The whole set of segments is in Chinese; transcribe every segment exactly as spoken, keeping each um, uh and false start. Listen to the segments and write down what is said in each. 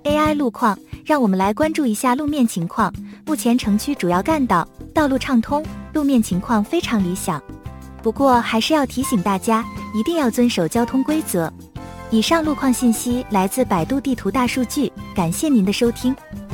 A I 路况，让我们来关注一下路面情况。目前城区主要干道道路畅通，路面情况非常理想。不过还是要提醒大家，一定要遵守交通规则。以上路况信息来自百度地图大数据，感谢您的收听。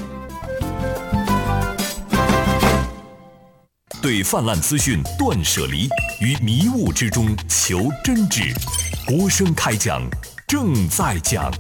对泛滥资讯断舍离，于迷雾之中求真挚。国声开讲，正在讲。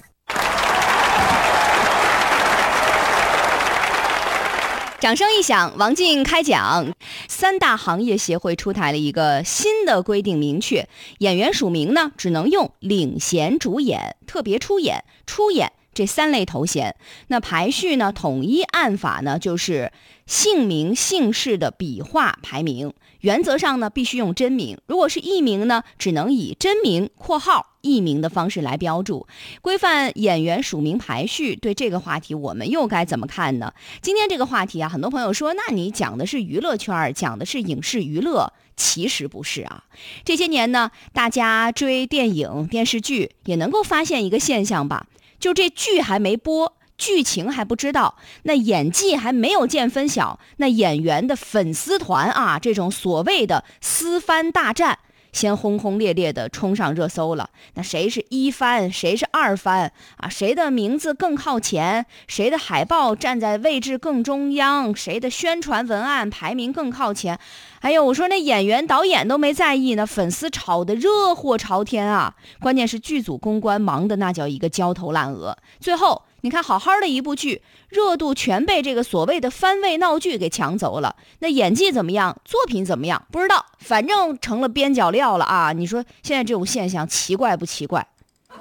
掌声一响，王静开讲。三大行业协会出台了一个新的规定，明确演员署名呢只能用领衔主演、特别出演、出演这三类头衔。那排序呢统一按法呢就是姓名姓氏的笔画排名，原则上呢必须用真名，如果是艺名呢只能以真名括号艺名的方式来标注。规范演员署名排序，对这个话题我们又该怎么看呢？今天这个话题啊，很多朋友说那你讲的是娱乐圈，讲的是影视娱乐，其实不是啊。这些年呢，大家追电影电视剧也能够发现一个现象吧，就这剧还没播，剧情还不知道，那演技还没有见分晓，那演员的粉丝团啊，这种所谓的私番大战先轰轰烈烈的冲上热搜了。那谁是一番，谁是二番啊？谁的名字更靠前？谁的海报站在位置更中央？谁的宣传文案排名更靠前？哎呦，我说那演员导演都没在意呢，粉丝炒得热火朝天啊！关键是剧组公关忙的那叫一个焦头烂额，最后你看好好的一部剧，热度全被这个所谓的番位闹剧给抢走了。那演技怎么样，作品怎么样不知道，反正成了边角料了啊！你说现在这种现象奇怪不奇怪？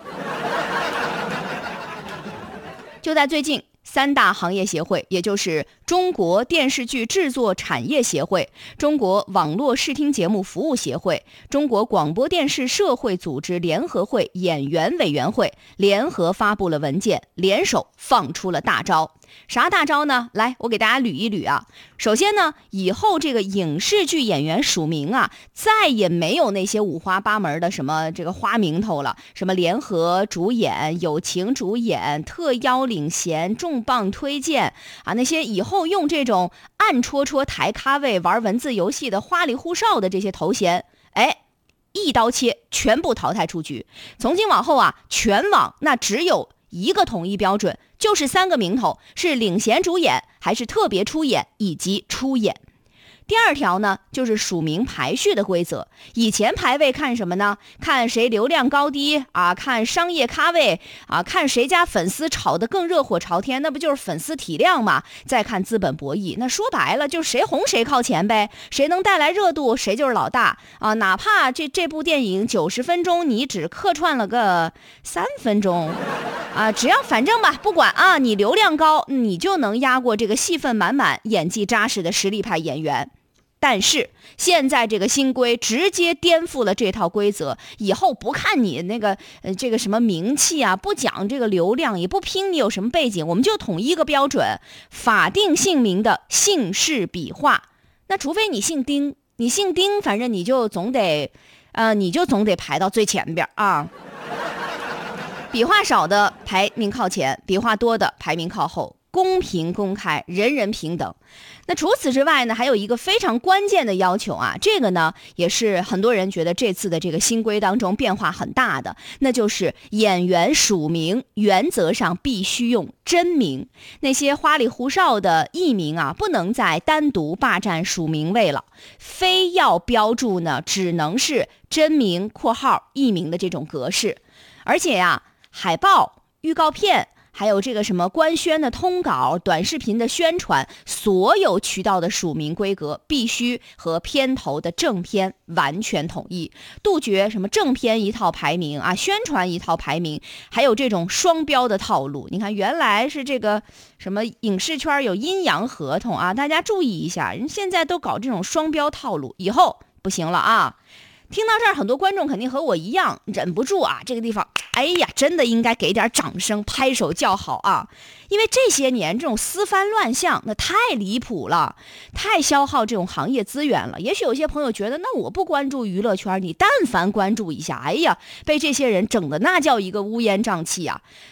就在最近，三大行业协会，也就是中国电视剧制作产业协会、中国网络视听节目服务协会、中国广播电视社会组织联合会演员委员会联合发布了文件，联手放出了大招。啥大招呢？来，我给大家捋一捋啊。首先呢，以后这个影视剧演员署名啊，再也没有那些五花八门的什么这个花名头了，什么联合主演、友情主演、特邀领衔、重磅推荐啊，那些以后用这种暗戳戳抬咖位、玩文字游戏的花里胡哨的这些头衔，哎，一刀切，全部淘汰出局。从今往后啊，全网那只有一个统一标准，就是三个名头，是领衔主演还是特别出演以及出演。第二条呢，就是署名排序的规则。以前排位看什么呢？看谁流量高低啊，看商业咖位啊，看谁家粉丝炒得更热火朝天，那不就是粉丝体量嘛？再看资本博弈，那说白了就是谁红谁靠前呗，谁能带来热度谁就是老大啊！哪怕这这部电影九十分钟你只客串了个三分钟啊，只要反正吧，不管啊，你流量高，你就能压过这个戏份满满、演技扎实的实力派演员。但是现在这个新规直接颠覆了这套规则，以后不看你那个呃这个什么名气啊，不讲这个流量，也不拼你有什么背景，我们就统一一个标准，法定姓名的姓氏笔画。那除非你姓丁，你姓丁，反正你就总得呃你就总得排到最前边啊。笔画少的排名靠前，笔画多的排名靠后，公平公开，人人平等。那除此之外呢，还有一个非常关键的要求啊，这个呢也是很多人觉得这次的这个新规当中变化很大的，那就是演员署名原则上必须用真名，那些花里胡哨的艺名啊，不能再单独霸占署名位了，非要标注呢，只能是真名括号艺名的这种格式。而且呀、啊，海报、预告片还有这个什么官宣的通稿、短视频的宣传，所有渠道的署名规格必须和片头的正片完全统一，杜绝什么正片一套排名啊，宣传一套排名，还有这种双标的套路。你看，原来是这个什么影视圈有阴阳合同啊，大家注意一下，人现在都搞这种双标套路，以后不行了啊。听到这儿，很多观众肯定和我一样忍不住啊，这个地方哎呀，真的应该给点掌声，拍手叫好啊！因为这些年这种私番乱象那太离谱了，太消耗这种行业资源了。也许有些朋友觉得，那我不关注娱乐圈，你但凡关注一下，哎呀，被这些人整的那叫一个乌烟瘴气啊！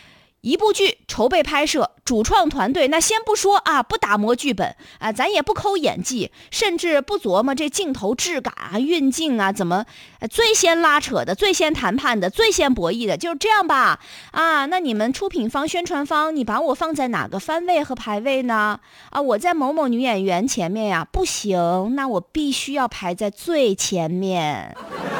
一部剧筹备拍摄，主创团队那先不说啊，不打磨剧本啊，咱也不抠演技，甚至不琢磨这镜头质感啊、运镜啊，怎么最先拉扯的、最先谈判的、最先博弈的，就是这样吧？啊，那你们出品方、宣传方，你把我放在哪个番位和排位呢？啊，我在某某女演员前面呀，不行，那我必须要排在最前面。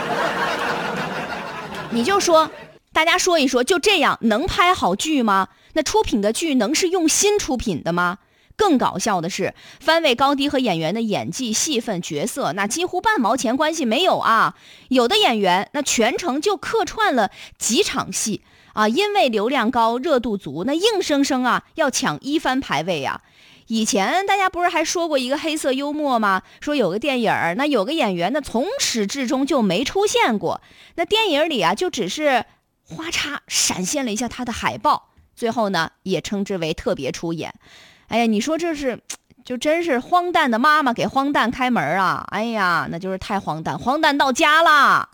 你就说。大家说一说，就这样能拍好剧吗？那出品的剧能是用心出品的吗？更搞笑的是，番位高低和演员的演技、戏份、角色，那几乎半毛钱关系没有啊！有的演员那全程就客串了几场戏啊，因为流量高、热度足，那硬生生啊要抢一番排位啊！以前大家不是还说过一个黑色幽默吗？说有个电影那有个演员呢从始至终就没出现过，那电影里啊就只是花叉闪现了一下他的海报，最后呢也称之为特别出演。哎呀，你说这是就真是荒诞的妈妈给荒诞开门啊！哎呀，那就是太荒诞，荒诞到家啦。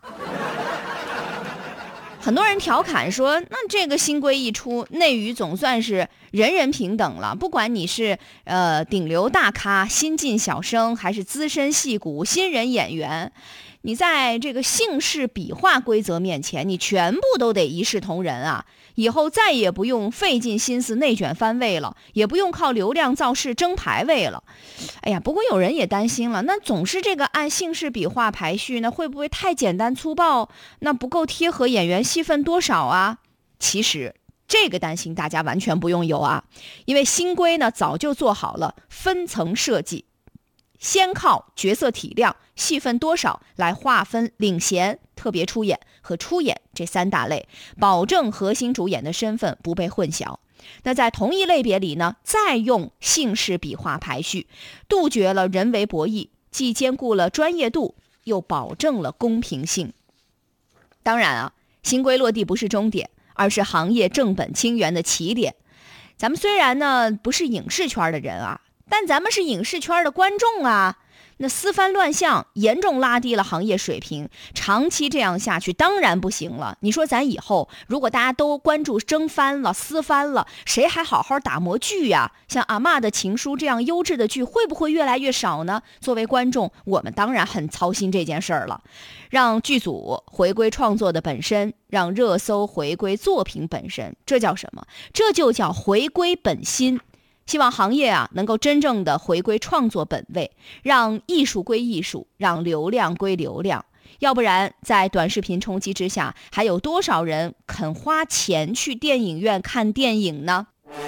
很多人调侃说，那这个新规一出，内娱总算是人人平等了，不管你是呃顶流大咖、新晋小生，还是资深戏骨、新人演员，你在这个姓氏笔画规则面前，你全部都得一视同仁啊！以后再也不用费尽心思内卷番位了，也不用靠流量造势争排位了。哎呀，不过有人也担心了，那总是这个按姓氏笔画排序，那会不会太简单粗暴？那不够贴合演员戏份多少啊？其实这个担心大家完全不用有啊，因为新规呢早就做好了分层设计。先靠角色体量、戏份多少来划分领衔、特别出演和出演这三大类，保证核心主演的身份不被混淆。那在同一类别里呢，再用姓氏笔画排序，杜绝了人为博弈，既兼顾了专业度，又保证了公平性。当然啊，新规落地不是终点，而是行业正本清源的起点。咱们虽然呢不是影视圈的人啊，但咱们是影视圈的观众啊，那私番乱象严重拉低了行业水平，长期这样下去当然不行了。你说咱以后如果大家都关注争番了、私番了，谁还好好打磨剧呀？像阿嬷的情书这样优质的剧会不会越来越少呢？作为观众，我们当然很操心这件事儿了。让剧组回归创作的本身，让热搜回归作品本身，这叫什么？这就叫回归本心。希望行业啊能够真正的回归创作本位，让艺术归艺术，让流量归流量。要不然在短视频冲击之下，还有多少人肯花钱去电影院看电影呢？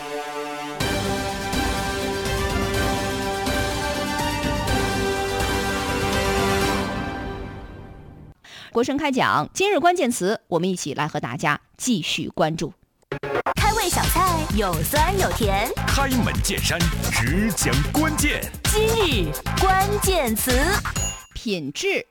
国声开讲，今日关键词，我们一起来和大家继续关注。 开胃小菜有酸有甜， 开门见山，只讲关键。 今日关键词， 品质。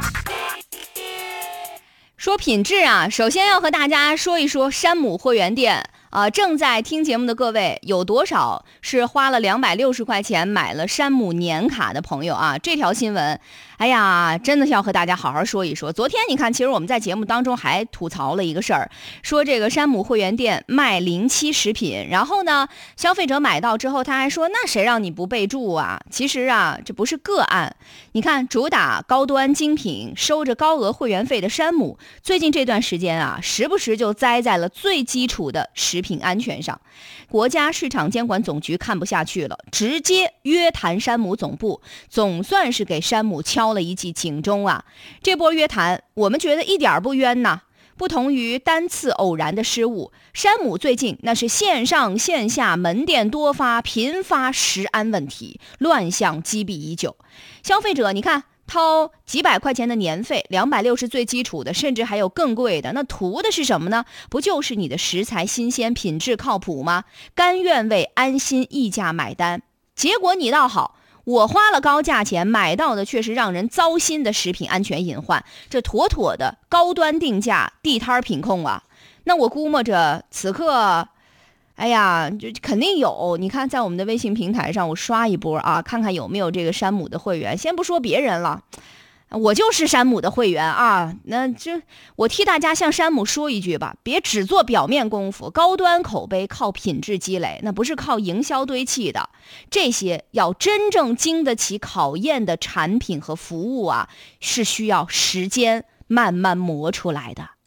说品质啊，首先要和大家说一说山姆会员店啊、呃，正在听节目的各位，有多少是花了两百六十块钱买了山姆年卡的朋友啊？这条新闻，哎呀，真的要和大家好好说一说。昨天你看，其实我们在节目当中还吐槽了一个事儿，说这个山姆会员店卖临期食品，然后呢，消费者买到之后，他还说那谁让你不备注啊？其实啊，这不是个案。你看，主打高端精品、收着高额会员费的山姆，最近这段时间啊，时不时就栽在了最基础的食品安全上。国家市场监管总局看不下去了，直接约谈山姆总部，总算是给山姆敲了一记警钟啊！这波约谈，我们觉得一点不冤呐。不同于单次偶然的失误，山姆最近那是线上线下门店多发，频发食安问题，乱象积弊已久。消费者，你看。掏几百块钱的年费，两百六十最基础的，甚至还有更贵的，那图的是什么呢？不就是你的食材新鲜、品质靠谱吗？甘愿为安心溢价买单。结果你倒好，我花了高价钱买到的却是让人糟心的食品安全隐患，这妥妥的高端定价、地摊品控啊！那我估摸着此刻。哎呀，就肯定有。你看，在我们的微信平台上，我刷一波啊，看看有没有这个山姆的会员。先不说别人了， 我就是山姆的会员啊，那这我替大家向山姆说一句吧，别只做表面功夫，高端口碑靠品质积累，那不是靠营销堆砌的。这些要真正经得起考验的产品和服务啊，是需要时间慢慢磨出来的。